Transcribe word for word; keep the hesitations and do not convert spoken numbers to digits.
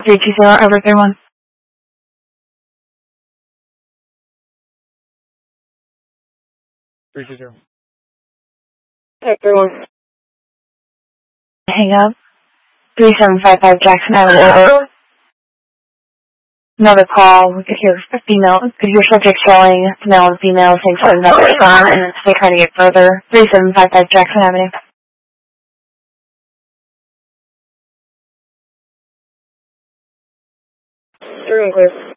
three two zero over three one. three two zero. Okay, three one. Hang up. three seven five five Jackson Avenue. Another call. We could hear a female. Could hear subject showing male and female saying something about their son, and they're trying to get further. three seven five five Jackson Avenue. Three one clear.